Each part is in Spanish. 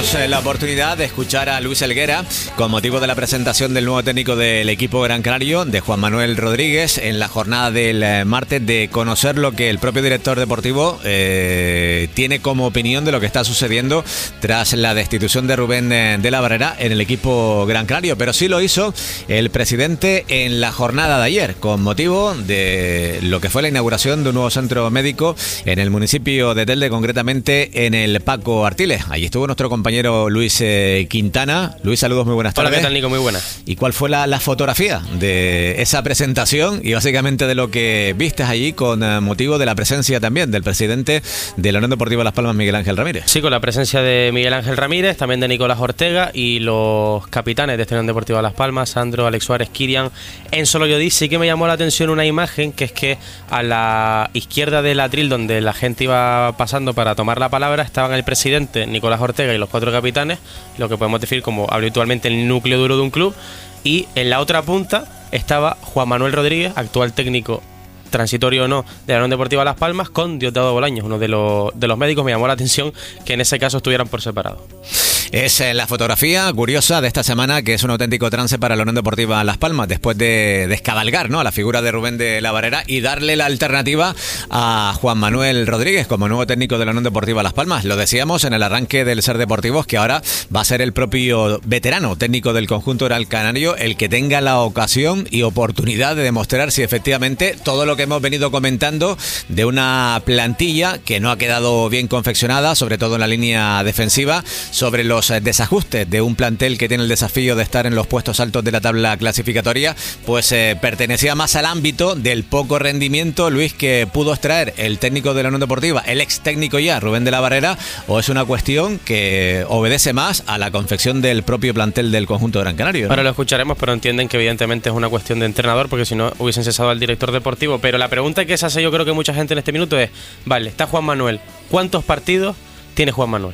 Tuvimos la oportunidad de escuchar a Luis Helguera con motivo de la presentación del nuevo técnico del equipo Gran Canario, de Juan Manuel Rodríguez, en la jornada del martes, de conocer lo que el propio director deportivo tiene como opinión de lo que está sucediendo tras la destitución de Rubén de la Barrera en el equipo Gran Canario. Pero sí lo hizo el presidente en la jornada de ayer, con motivo de lo que fue la inauguración de un nuevo centro médico en el municipio de Telde, concretamente en el Paco Artiles. Allí estuvo nuestro compañero Luis Quintana. Luis, saludos, muy buenas tardes. Hola, ¿qué tal, Nico? Muy buenas. ¿Y cuál fue la fotografía de esa presentación y básicamente de lo que vistes allí con motivo de la presencia también del presidente de la Unión Deportiva Las Palmas, Miguel Ángel Ramírez? Sí, con la presencia de Miguel Ángel Ramírez, también de Nicolás Ortega y los capitanes de esta Unión Deportiva Las Palmas, Sandro, Alex Suárez, Kirian, Enzo Loyodí. Sí que me llamó la atención una imagen, que es que a la izquierda del atril, donde la gente iba pasando para tomar la palabra, estaban el presidente Nicolás Ortega y los 4 capitanes, lo que podemos decir como habitualmente el núcleo duro de un club, y en la otra punta estaba Juan Manuel Rodríguez, actual técnico transitorio o no de la Unión Deportiva Las Palmas, con Diosdado Bolaños, uno de los médicos. Me llamó la atención que en ese caso estuvieran por separado. Es la fotografía curiosa de esta semana, que es un auténtico trance para la Unión Deportiva Las Palmas, después de descabalgar, ¿no?, a la figura de Rubén de la Barrera y darle la alternativa a Juan Manuel Rodríguez como nuevo técnico de la Unión Deportiva Las Palmas. Lo decíamos en el arranque del Ser Deportivos, que ahora va a ser el propio veterano técnico del conjunto Gran Canario el que tenga la ocasión y oportunidad de demostrar si efectivamente todo lo que hemos venido comentando de una plantilla que no ha quedado bien confeccionada, sobre todo en la línea defensiva, sobre los desajustes de un plantel que tiene el desafío de estar en los puestos altos de la tabla clasificatoria, pues pertenecía más al ámbito del poco rendimiento, Luis, que pudo extraer el técnico de la Unión Deportiva, el ex técnico ya, Rubén de la Barrera, o es una cuestión que obedece más a la confección del propio plantel del conjunto Gran Canario, ¿no? Ahora lo escucharemos, pero entienden que evidentemente es una cuestión de entrenador, porque si no hubiesen cesado al director deportivo. Pero la pregunta que se hace, yo creo que mucha gente en este minuto, es: vale, está Juan Manuel, ¿cuántos partidos tiene Juan Manuel?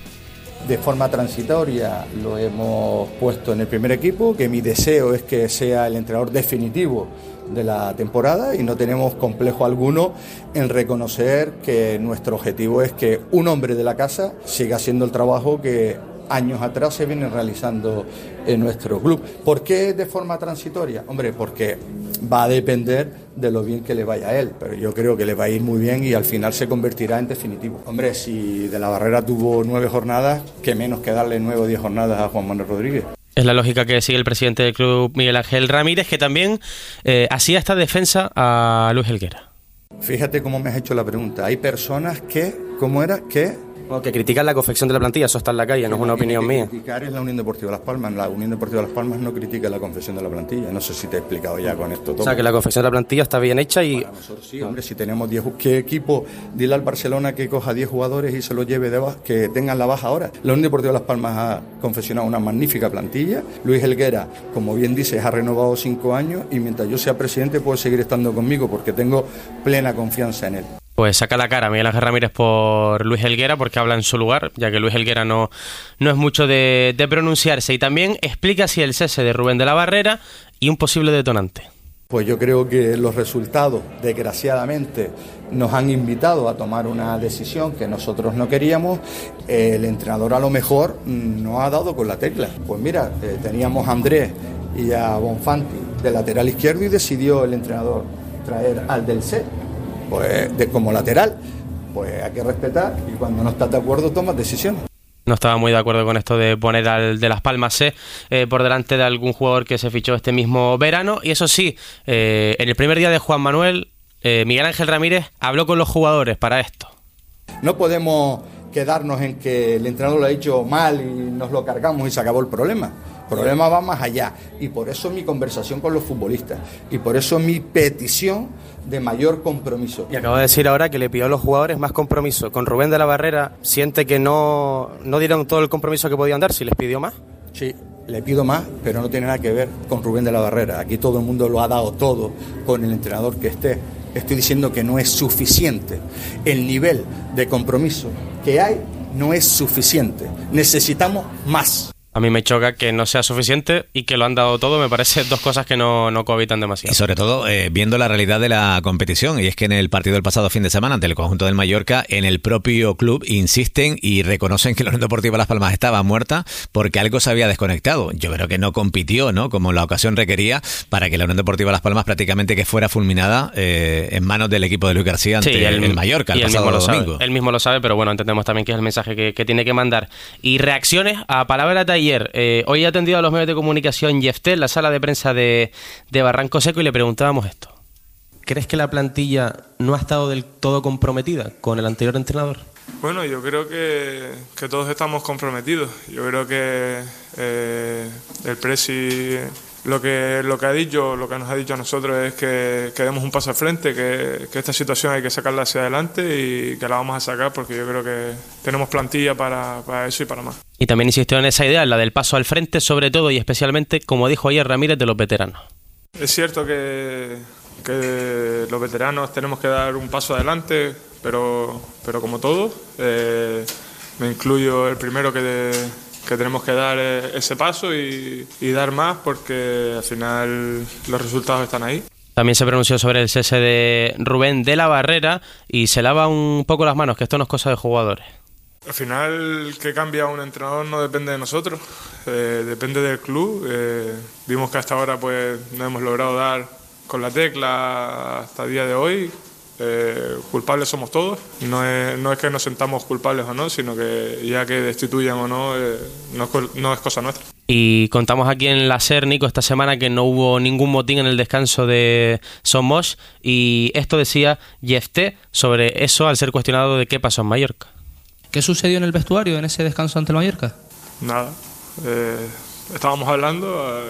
De forma transitoria lo hemos puesto en el primer equipo, que mi deseo es que sea el entrenador definitivo de la temporada, y no tenemos complejo alguno en reconocer que nuestro objetivo es que un hombre de la casa siga haciendo el trabajo que años atrás se viene realizando en nuestro club. ¿Por qué de forma transitoria? Hombre, porque va a depender de lo bien que le vaya a él, pero yo creo que le va a ir muy bien y al final se convertirá en definitivo. Hombre, si de la Barrera tuvo 9 jornadas, qué menos que darle 9 o 10 jornadas a Juan Manuel Rodríguez. Es la lógica que sigue el presidente del club, Miguel Ángel Ramírez, que también hacía esta defensa a Luis Helguera. Fíjate cómo me has hecho la pregunta. Hay personas que, ¿cómo era? Que critican la confección de la plantilla, eso está en la calle, no es una opinión mía. Criticar es la Unión Deportiva Las Palmas. La Unión Deportiva Las Palmas no critica la confección de la plantilla. No sé si te he explicado ya con esto todo. O sea, que la confección de la plantilla está bien hecha y... Para nosotros sí, hombre, si tenemos 10... ¿Qué equipo? Dile al Barcelona que coja 10 jugadores y se los lleve de baja, que tengan la baja ahora. La Unión Deportiva Las Palmas ha confeccionado una magnífica plantilla. Luis Helguera, como bien dices, ha renovado 5 años y mientras yo sea presidente puede seguir estando conmigo porque tengo plena confianza en él. Pues saca la cara Miguel Ángel Ramírez por Luis Helguera, porque habla en su lugar, ya que Luis Helguera no es mucho de pronunciarse. Y también explica si el cese de Rubén de la Barrera y un posible detonante. Pues yo creo que los resultados, desgraciadamente, nos han invitado a tomar una decisión que nosotros no queríamos. El entrenador a lo mejor no ha dado con la tecla. Pues mira, teníamos a Andrés y a Bonfanti de lateral izquierdo y decidió el entrenador traer al del C. Pues como lateral, pues hay que respetar y cuando no estás de acuerdo tomas decisiones. No estaba muy de acuerdo con esto de poner al de Las Palmas C por delante de algún jugador que se fichó este mismo verano. Y eso sí, en el primer día de Juan Manuel, Miguel Ángel Ramírez habló con los jugadores para esto. No podemos quedarnos en que el entrenador lo ha hecho mal y nos lo cargamos y se acabó el problema. El problema va más allá y por eso mi conversación con los futbolistas y por eso mi petición de mayor compromiso. Y acaba de decir ahora que le pidió a los jugadores más compromiso. Con Rubén de la Barrera, ¿siente que no dieron todo el compromiso que podían dar si les pidió más? Sí, le pido más, pero no tiene nada que ver con Rubén de la Barrera. Aquí todo el mundo lo ha dado todo con el entrenador que esté. Estoy diciendo que no es suficiente. El nivel de compromiso que hay no es suficiente. Necesitamos más. A mí me choca que no sea suficiente y que lo han dado todo. Me parece dos cosas que no cohabitan demasiado. Y sobre todo, viendo la realidad de la competición, y es que en el partido del pasado fin de semana ante el conjunto del Mallorca, en el propio club insisten y reconocen que la Unión Deportiva Las Palmas estaba muerta porque algo se había desconectado. Yo creo que no compitió, ¿no?, como la ocasión requería, para que la Unión Deportiva Las Palmas prácticamente que fuera fulminada en manos del equipo de Luis García ante el Mallorca el pasado domingo. Él mismo lo sabe, pero bueno, entendemos también que es el mensaje que tiene que mandar. Y reacciones a palabras de ayer. Hoy ha atendido a los medios de comunicación Jefté en la sala de prensa de Barranco Seco y le preguntábamos esto. ¿Crees que la plantilla no ha estado del todo comprometida con el anterior entrenador? Bueno, yo creo que todos estamos comprometidos. Yo creo que el Presi lo que ha dicho, lo que nos ha dicho a nosotros es que demos un paso al frente, que esta situación hay que sacarla hacia adelante y que la vamos a sacar porque yo creo que tenemos plantilla para eso y para más. Y también insistió en esa idea, la del paso al frente, sobre todo y especialmente, como dijo ayer Ramírez, de los veteranos. Es cierto que los veteranos tenemos que dar un paso adelante, pero como todos, me incluyo el primero que tenemos que dar ese paso y dar más porque al final los resultados están ahí. También se pronunció sobre el cese de Rubén de la Barrera y se lava un poco las manos, que esto no es cosa de jugadores. Al final, que cambia un entrenador no depende de nosotros, depende del club. Vimos que hasta ahora pues no hemos logrado dar con la tecla hasta el día de hoy. Culpables somos todos. No es que nos sentamos culpables o no, sino que ya que destituyan o no, no es cosa nuestra. Y contamos aquí en la SER, Nico, esta semana que no hubo ningún motín en el descanso de Son Moix, y esto decía Jefté sobre eso al ser cuestionado de qué pasó en Mallorca. ¿Qué sucedió en el vestuario en ese descanso ante el Mallorca? Nada. Estábamos hablando,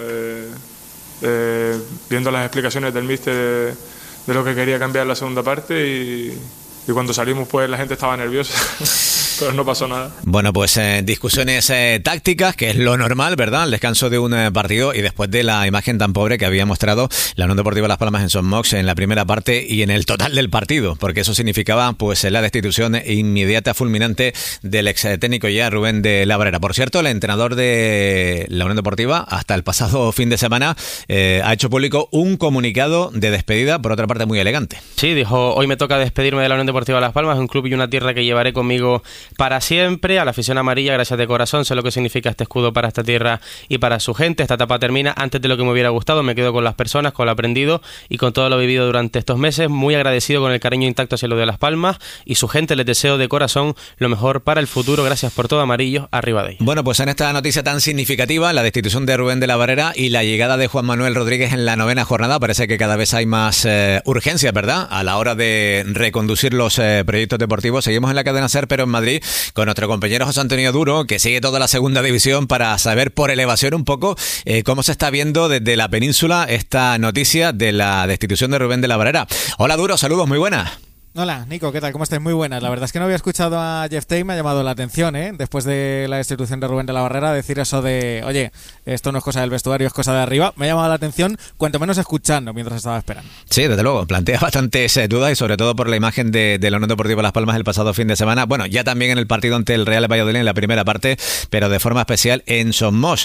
viendo las explicaciones del míster de lo que quería cambiar la segunda parte y cuando salimos pues la gente estaba nerviosa. Pero no pasó nada. Bueno, pues discusiones tácticas, que es lo normal, ¿verdad? El descanso de un partido y después de la imagen tan pobre que había mostrado la Unión Deportiva Las Palmas en Son Moix en la primera parte y en el total del partido, porque eso significaba pues la destitución inmediata, fulminante del ex técnico ya Rubén de la Barrera. Por cierto, el entrenador de la Unión Deportiva hasta el pasado fin de semana ha hecho público un comunicado de despedida, por otra parte muy elegante. Sí, dijo: hoy me toca despedirme de la Unión Deportiva Las Palmas, un club y una tierra que llevaré conmigo para siempre. A la afición amarilla, gracias de corazón, sé lo que significa este escudo para esta tierra y para su gente. Esta etapa termina antes de lo que me hubiera gustado, me quedo con las personas, con lo aprendido y con todo lo vivido durante estos meses, muy agradecido con el cariño intacto hacia lo de Las Palmas y su gente. Les deseo de corazón lo mejor para el futuro, gracias por todo, amarillos, arriba de ellos. Bueno, pues en esta noticia tan significativa, la destitución de Rubén de la Barrera y la llegada de Juan Manuel Rodríguez en la 9ª jornada, parece que cada vez hay más urgencias, ¿verdad?, a la hora de reconducir los proyectos deportivos. Seguimos en la cadena SER, pero en Madrid, con nuestro compañero José Antonio Duro, que sigue toda la segunda división, para saber por elevación un poco cómo se está viendo desde la península esta noticia de la destitución de Rubén de la Barrera. Hola Duro, saludos, muy buenas. Hola, Nico, ¿qué tal? ¿Cómo estáis? Muy buenas. La verdad es que no había escuchado a Jefté y me ha llamado la atención, después de la destitución de Rubén de la Barrera, decir eso de, oye, esto no es cosa del vestuario, es cosa de arriba. Me ha llamado la atención, cuanto menos escuchando mientras estaba esperando. Sí, desde luego, plantea bastantes dudas y sobre todo por la imagen de la Unión Deportiva Las Palmas el pasado fin de semana. Bueno, ya también en el partido ante el Real Valladolid en la primera parte, pero de forma especial en Son Moix.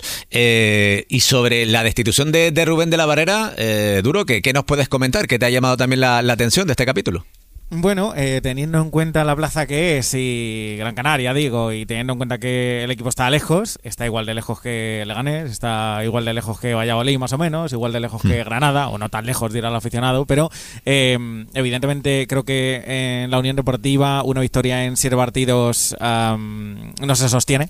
Y sobre la destitución de Rubén de la Barrera, Duro, ¿qué nos puedes comentar? ¿Qué te ha llamado también la atención de este capítulo? Bueno, teniendo en cuenta la plaza que es y Gran Canaria, digo, y teniendo en cuenta que el equipo está lejos, está igual de lejos que Leganés, está igual de lejos que Valladolid más o menos, igual de lejos que Granada, o no tan lejos dirá el aficionado, pero evidentemente creo que en la Unión Deportiva una victoria en 7 partidos no se sostiene.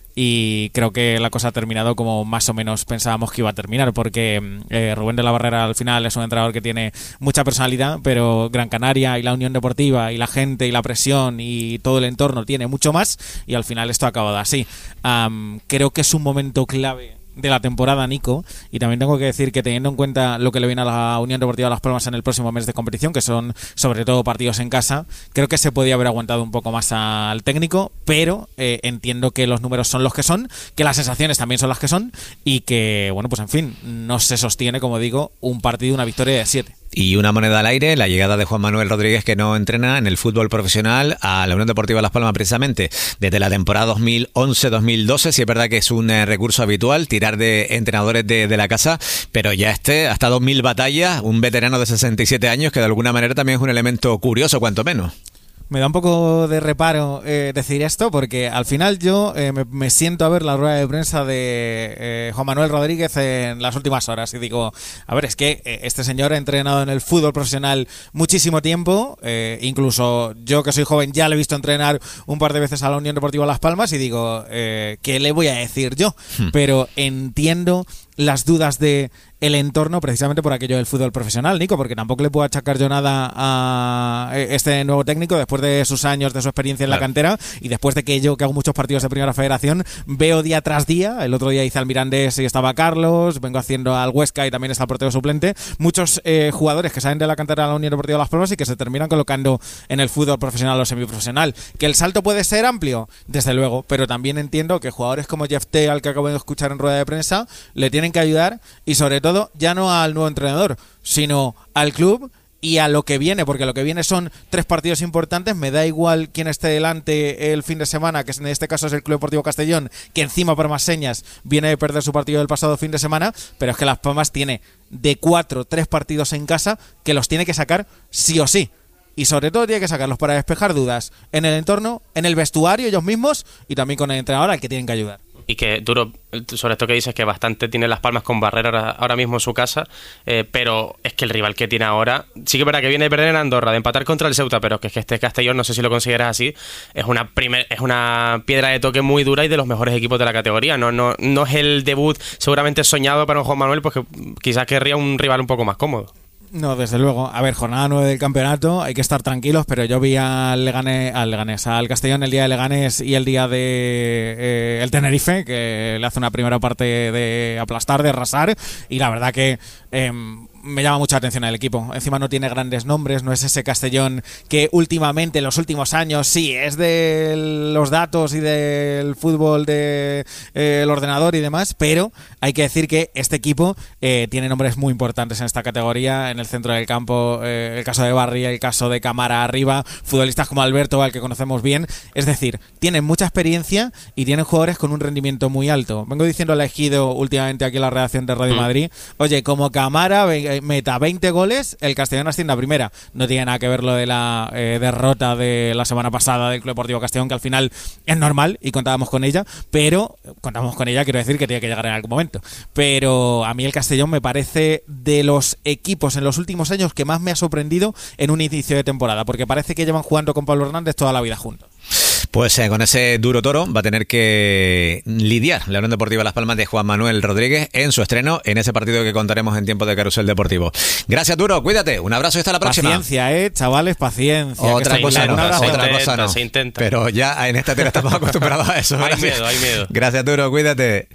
Y creo que la cosa ha terminado como más o menos pensábamos que iba a terminar, porque Rubén de la Barrera al final es un entrenador que tiene mucha personalidad, pero Gran Canaria y la Unión Deportiva y la gente y la presión y todo el entorno tiene mucho más, y al final esto ha acabado así. Creo que es un momento clave de la temporada, Nico, y también tengo que decir que teniendo en cuenta lo que le viene a la Unión Deportiva Las Palmas en el próximo mes de competición, que son sobre todo partidos en casa, creo que se podía haber aguantado un poco más al técnico, pero entiendo que los números son los que son, que las sensaciones también son las que son, y que, bueno, pues en fin, no se sostiene, como digo, un partido, una victoria de 7. Y una moneda al aire, la llegada de Juan Manuel Rodríguez, que no entrena en el fútbol profesional a la Unión Deportiva Las Palmas precisamente desde la temporada 2011-2012. Sí es verdad que es un recurso habitual tirar de entrenadores de la casa, pero ya ha estado 1000 batallas, un veterano de 67 años que de alguna manera también es un elemento curioso, cuanto menos. Me da un poco de reparo decir esto, porque al final yo me siento a ver la rueda de prensa de Juan Manuel Rodríguez en las últimas horas y digo, a ver, es que este señor ha entrenado en el fútbol profesional muchísimo tiempo, incluso yo que soy joven ya lo he visto entrenar un par de veces a la Unión Deportiva Las Palmas y digo, ¿qué le voy a decir yo? Pero entiendo las dudas de el entorno precisamente por aquello del fútbol profesional, Nico, porque tampoco le puedo achacar yo nada a este nuevo técnico después de sus años, de su experiencia en la cantera y después de que yo, que hago muchos partidos de Primera Federación, veo día tras día. El otro día hice al Mirandés y estaba Carlos, vengo haciendo al Huesca y también está el portero suplente. Muchos jugadores que salen de la cantera de la Unión Deportiva Las Palmas y que se terminan colocando en el fútbol profesional o semiprofesional. ¿Que el salto puede ser amplio? Desde luego, pero también entiendo que jugadores como Jeff T, al que acabo de escuchar en rueda de prensa, le tienen que ayudar y sobre todo ya no al nuevo entrenador, sino al club y a lo que viene, porque lo que viene son 3 partidos importantes. Me da igual quién esté delante el fin de semana, que en este caso es el Club Deportivo Castellón, que encima por más señas viene de perder su partido del pasado fin de semana, pero es que Las Palmas tiene de 3 partidos en casa que los tiene que sacar sí o sí. Y sobre todo tiene que sacarlos para despejar dudas en el entorno, en el vestuario ellos mismos y también con el entrenador al que tienen que ayudar. Y que, Duro, sobre esto que dices, que bastante tiene Las Palmas con Barrera ahora mismo en su casa, pero es que el rival que tiene ahora, sí que es verdad que viene de perder en Andorra, de empatar contra el Ceuta, pero que este Castellón, no sé si lo consideras así, es una piedra de toque muy dura y de los mejores equipos de la categoría. No es el debut seguramente soñado para un Juan Manuel, pues que quizás querría un rival un poco más cómodo. No, desde luego. A ver, jornada 9 del campeonato, hay que estar tranquilos, pero yo vi al Castellón el día de Leganés y el día de el Tenerife, que le hace una primera parte de aplastar, de arrasar, y la verdad que me llama mucha atención el equipo. Encima no tiene grandes nombres, no es ese Castellón que últimamente, en los últimos años, sí, es de los datos y del fútbol de el ordenador y demás, pero hay que decir que este equipo tiene nombres muy importantes en esta categoría, en el centro del campo, el caso de Barry, el caso de Camara arriba, futbolistas como Alberto, al que conocemos bien, es decir, tienen mucha experiencia y tienen jugadores con un rendimiento muy alto. Vengo diciendo al Ejido últimamente aquí en la redacción de Radio Madrid, oye, como Camara meta 20 goles, el Castellón asciende a primera. No tiene nada que ver lo de la derrota de la semana pasada del Club Deportivo Castellón, que al final es normal y contábamos con ella, quiero decir que tiene que llegar en algún momento. Pero a mí el Castellón me parece de los equipos en los últimos años que más me ha sorprendido en un inicio de temporada, porque parece que llevan jugando con Pablo Hernández toda la vida juntos. Pues con ese duro toro va a tener que lidiar la Unión Deportiva Las Palmas de Juan Manuel Rodríguez en su estreno en ese partido que contaremos en tiempo de Carrusel Deportivo. Gracias, Duro, cuídate, un abrazo y hasta la próxima. Paciencia, chavales, paciencia. Otra cosa no. Se intenta. Pero ya en esta tele estamos acostumbrados a eso. Hay miedo. Gracias, Duro, cuídate.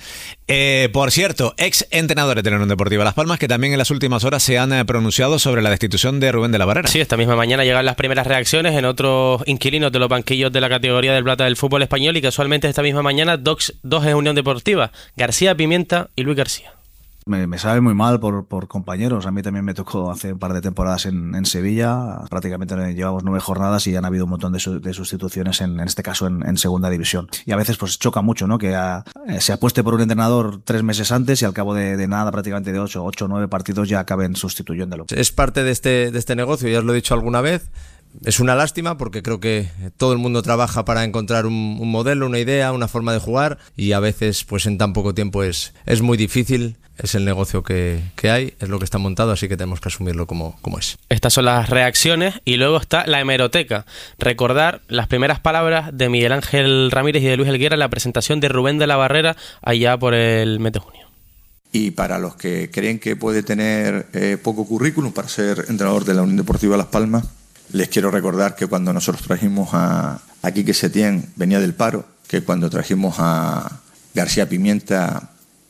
Por cierto, ex entrenadores de la Unión Deportiva Las Palmas que también en las últimas horas se han pronunciado sobre la destitución de Rubén de la Barrera. Sí, esta misma mañana llegan las primeras reacciones en otros inquilinos de los banquillos de la categoría del plata del fútbol español, y casualmente esta misma mañana dos es Unión Deportiva, García Pimienta y Luis García. Me sabe muy mal por compañeros. A mí también me tocó hace un par de temporadas en Sevilla. Prácticamente llevamos 9 jornadas y han habido un montón de sustituciones, en este caso en segunda división. Y a veces pues choca mucho, ¿no? Que se apueste por un entrenador 3 meses antes y al cabo de nada, prácticamente de 8 o 9 partidos, ya acaben sustituyéndolo. Es parte de este negocio, ya os lo he dicho alguna vez. Es una lástima porque creo que todo el mundo trabaja para encontrar un modelo, una idea, una forma de jugar, y a veces pues en tan poco tiempo es muy difícil. Es el negocio que hay, es lo que está montado, así que tenemos que asumirlo como es. Estas son las reacciones y luego está la hemeroteca. Recordar las primeras palabras de Miguel Ángel Ramírez y de Luis Helguera en la presentación de Rubén de la Barrera allá por el mes de junio. Y para los que creen que puede tener poco currículum para ser entrenador de la Unión Deportiva Las Palmas, les quiero recordar que cuando nosotros trajimos a Quique Setién, venía del paro, que cuando trajimos a García Pimienta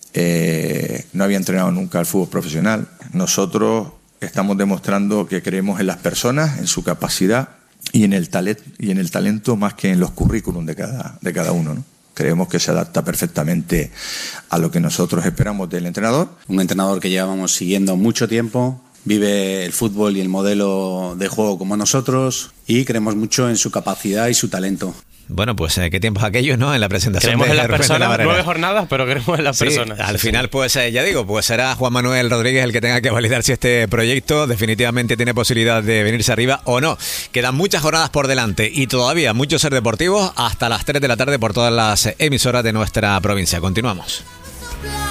no había entrenado nunca al fútbol profesional. Nosotros estamos demostrando que creemos en las personas, en su capacidad y en el talento más que en los currículum de cada uno, ¿no? Creemos que se adapta perfectamente a lo que nosotros esperamos del entrenador. Un entrenador que llevábamos siguiendo mucho tiempo, vive el fútbol y el modelo de juego como nosotros y creemos mucho en su capacidad y su talento. Bueno, pues qué tiempos aquellos, ¿no? En la presentación creemos de en las Rubén de la personas, Barrera. 9 jornadas, pero creemos en las Sí, personas. al final, pues ya digo, pues será Juan Manuel Rodríguez el que tenga que validar si este proyecto definitivamente tiene posibilidad de venirse arriba o no. Quedan muchas jornadas por delante y todavía muchos Ser Deportivos hasta las 3 de la tarde por todas las emisoras de nuestra provincia. Continuamos.